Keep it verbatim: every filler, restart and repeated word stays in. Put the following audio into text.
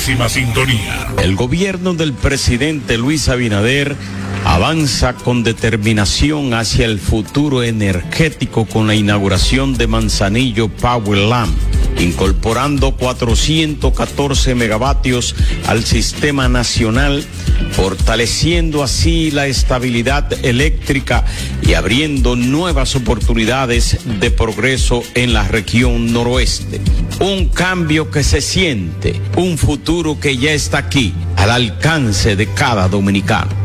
máxima sintonía. El gobierno del presidente Luis Abinader avanza con determinación hacia el futuro energético con la inauguración de Manzanillo Powerland, incorporando cuatrocientos catorce megavatios al sistema nacional, fortaleciendo así la estabilidad eléctrica y abriendo nuevas oportunidades de progreso en la región noroeste. Un cambio que se siente, un futuro que ya está aquí, al alcance de cada dominicano.